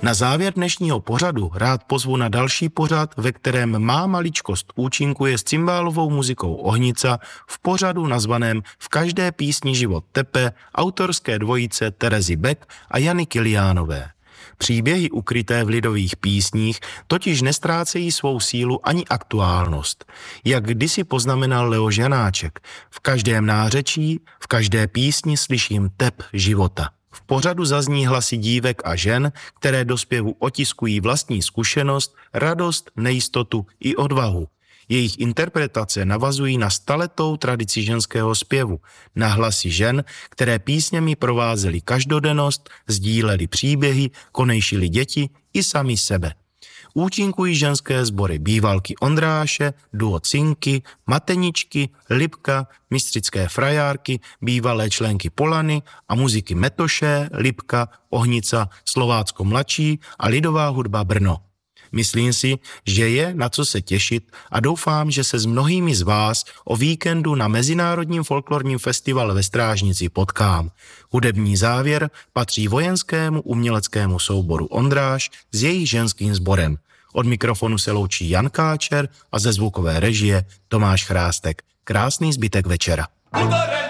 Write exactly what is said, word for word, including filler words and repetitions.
Na závěr dnešního pořadu rád pozvu na další pořad, ve kterém má maličkost účinkuje s cymbálovou muzikou Ohnica v pořadu nazvaném V každé písni život tepe autorské dvojice Terezy Beck a Jany Kiliánové. Příběhy ukryté v lidových písních totiž nestrácejí svou sílu ani aktuálnost. Jak kdysi poznamenal Leoš Janáček, v každém nářečí, v každé písni slyším tep života. V pořadu zazní hlasy dívek a žen, které do zpěvu otiskují vlastní zkušenost, radost, nejistotu i odvahu. Jejich interpretace navazují na staletou tradici ženského zpěvu, na hlasy žen, které písněmi provázely každodennost, sdílely příběhy, konejšily děti i sami sebe. Účinkují ženské sbory Bývalky Ondráše, duo Cinky, Mateničky, Lipka, Mistřické frajárky, bývalé členky Polany a muziky Metoše, Lipka, Ohnica, Slovácko mladší a lidová hudba Brno. Myslím si, že je na co se těšit a doufám, že se s mnohými z vás o víkendu na Mezinárodním folklorním festivalu ve Strážnici potkám. Hudební závěr patří vojenskému uměleckému souboru Ondráš s jejich ženským sborem. Od mikrofonu se loučí Jan Káčer a ze zvukové režie Tomáš Chrástek. Krásný zbytek večera.